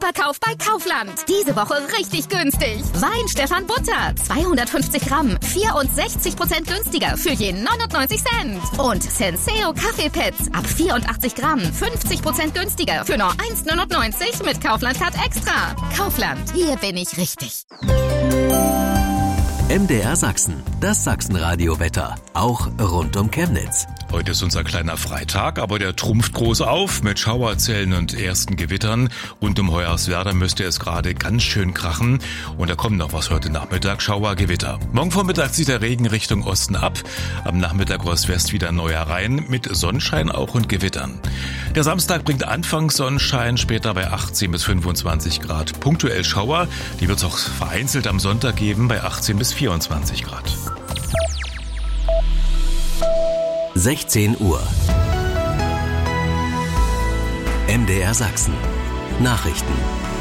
Superkauf bei Kaufland. Diese Woche richtig günstig. Wein Stefan Butter, 250 Gramm, 64% günstiger für je 99 Cent. Und Senseo Kaffeepads ab 84 Gramm, 50% günstiger für nur 1,99 mit Kaufland-Card Extra. Kaufland, hier bin ich richtig. MDR Sachsen, das Sachsenradio-Wetter, auch rund um Chemnitz. Heute ist unser kleiner Freitag, aber der trumpft groß auf mit Schauerzellen und ersten Gewittern. Rund um Hoyerswerda müsste es gerade ganz schön krachen. Und da kommt noch was heute Nachmittag, Schauergewitter. Morgen Vormittag zieht der Regen Richtung Osten ab. Am Nachmittag Ost-West wieder neuer rein, mit Sonnenschein auch und Gewittern. Der Samstag bringt anfangs Sonnenschein, später bei 18 bis 25 Grad. Punktuell Schauer, die wird es auch vereinzelt am Sonntag geben, bei 18 bis 24 Grad. 16 Uhr. MDR Sachsen. Nachrichten.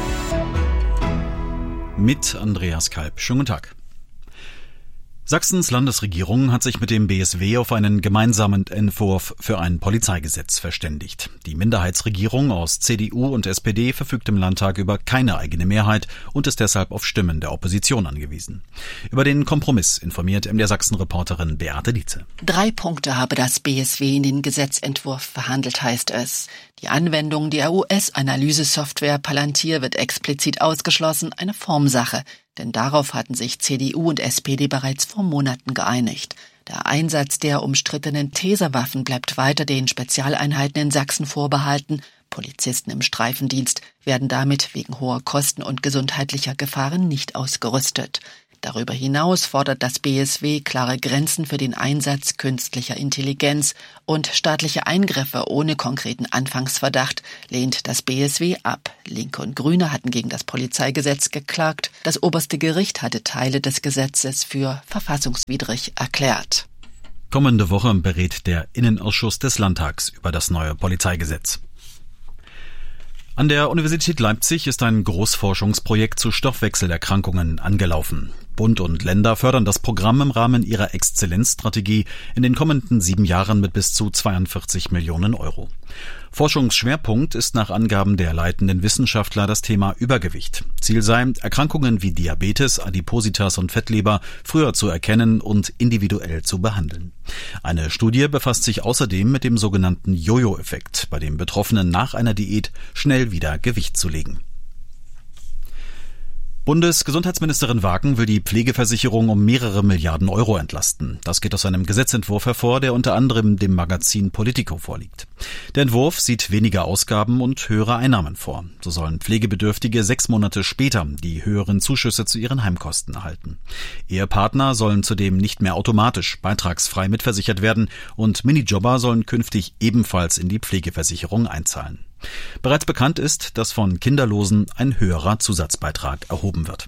Mit Andreas Kalb. Schönen guten Tag. Sachsens Landesregierung hat sich mit dem BSW auf einen gemeinsamen Entwurf für ein Polizeigesetz verständigt. Die Minderheitsregierung aus CDU und SPD verfügt im Landtag über keine eigene Mehrheit und ist deshalb auf Stimmen der Opposition angewiesen. Über den Kompromiss informiert MDR Sachsen-Reporterin Beate Dietze. 3 Punkte habe das BSW in den Gesetzentwurf verhandelt, heißt es. Die Anwendung der US-Analysesoftware Palantir wird explizit ausgeschlossen, eine Formsache. Denn darauf hatten sich CDU und SPD bereits vor Monaten geeinigt. Der Einsatz der umstrittenen Taserwaffen bleibt weiter den Spezialeinheiten in Sachsen vorbehalten. Polizisten im Streifendienst werden damit wegen hoher Kosten und gesundheitlicher Gefahren nicht ausgerüstet. Darüber hinaus fordert das BSW klare Grenzen für den Einsatz künstlicher Intelligenz und staatliche Eingriffe ohne konkreten Anfangsverdacht lehnt das BSW ab. Linke und Grüne hatten gegen das Polizeigesetz geklagt. Das oberste Gericht hatte Teile des Gesetzes für verfassungswidrig erklärt. Kommende Woche berät der Innenausschuss des Landtags über das neue Polizeigesetz. An der Universität Leipzig ist ein Großforschungsprojekt zu Stoffwechselerkrankungen angelaufen. Bund und Länder fördern das Programm im Rahmen ihrer Exzellenzstrategie in den kommenden 7 Jahren mit bis zu 42 Millionen Euro. Forschungsschwerpunkt ist nach Angaben der leitenden Wissenschaftler das Thema Übergewicht. Ziel sei, Erkrankungen wie Diabetes, Adipositas und Fettleber früher zu erkennen und individuell zu behandeln. Eine Studie befasst sich außerdem mit dem sogenannten Jojo-Effekt, bei dem Betroffenen nach einer Diät schnell wieder Gewicht zulegen. Bundesgesundheitsministerin Wagen will die Pflegeversicherung um mehrere Milliarden Euro entlasten. Das geht aus einem Gesetzentwurf hervor, der unter anderem dem Magazin Politico vorliegt. Der Entwurf sieht weniger Ausgaben und höhere Einnahmen vor. So sollen Pflegebedürftige 6 Monate später die höheren Zuschüsse zu ihren Heimkosten erhalten. Ehepartner sollen zudem nicht mehr automatisch beitragsfrei mitversichert werden und Minijobber sollen künftig ebenfalls in die Pflegeversicherung einzahlen. Bereits bekannt ist, dass von Kinderlosen ein höherer Zusatzbeitrag erhoben wird.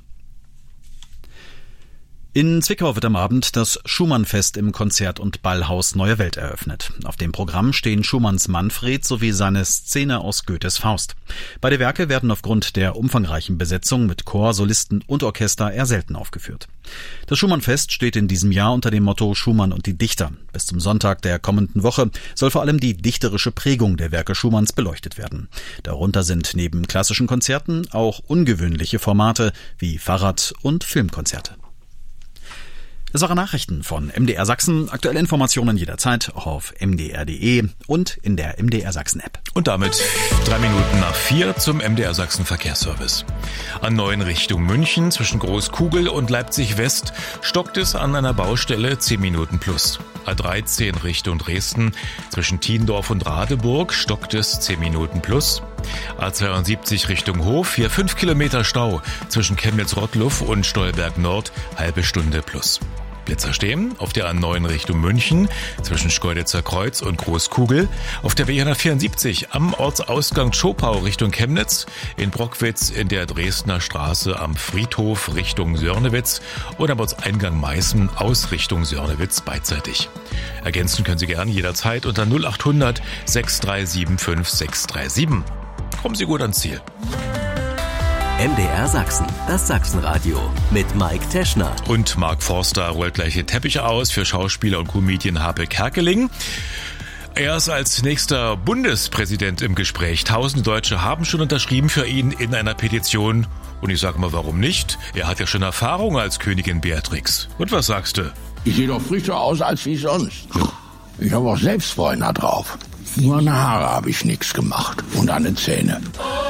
In Zwickau wird am Abend das Schumann-Fest im Konzert- und Ballhaus Neue Welt eröffnet. Auf dem Programm stehen Schumanns Manfred sowie seine Szene aus Goethes Faust. Beide Werke werden aufgrund der umfangreichen Besetzung mit Chor, Solisten und Orchester eher selten aufgeführt. Das Schumann-Fest steht in diesem Jahr unter dem Motto Schumann und die Dichter. Bis zum Sonntag der kommenden Woche soll vor allem die dichterische Prägung der Werke Schumanns beleuchtet werden. Darunter sind neben klassischen Konzerten auch ungewöhnliche Formate wie Fahrrad- und Filmkonzerte. Das waren Nachrichten von MDR Sachsen. Aktuelle Informationen jederzeit auch auf mdr.de und in der MDR Sachsen App. Und damit 3 Minuten nach 4 zum MDR Sachsen Verkehrsservice. An 9 Richtung München zwischen Großkugel und Leipzig West stockt es an einer Baustelle 10 Minuten plus. A13 Richtung Dresden zwischen Tiendorf und Radeburg stockt es 10 Minuten plus. A72 Richtung Hof, hier 5 Kilometer Stau zwischen Chemnitz-Rottluff und Stolberg Nord, halbe Stunde plus. Blitzer stehen auf der A9 Richtung München zwischen Schkeuditzer Kreuz und Großkugel, auf der W174 am Ortsausgang Schopau Richtung Chemnitz, in Brockwitz in der Dresdner Straße am Friedhof Richtung Sörnewitz und am Ortseingang Meißen aus Richtung Sörnewitz beidseitig. Ergänzen können Sie gerne jederzeit unter 0800 6375 637. Kommen Sie gut ans Ziel. MDR Sachsen, das Sachsenradio mit Mike Teschner. Und Mark Forster rollt gleich die Teppiche aus für Schauspieler und Comedian Harpe Kerkeling. Er ist als nächster Bundespräsident im Gespräch. Tausende Deutsche haben schon unterschrieben für ihn in einer Petition. Und ich sage mal, warum nicht? Er hat ja schon Erfahrung als Königin Beatrix. Und was sagst du? Ich sehe doch frischer aus als wie sonst. Ich habe auch selbst Freunde drauf. Nur an den Haare habe ich nichts gemacht. Und an den Zähnen.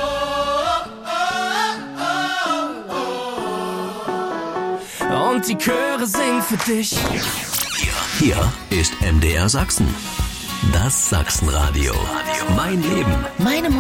Und die Chöre singen für dich. Hier ist MDR Sachsen. Das Sachsenradio. Mein Leben. Meine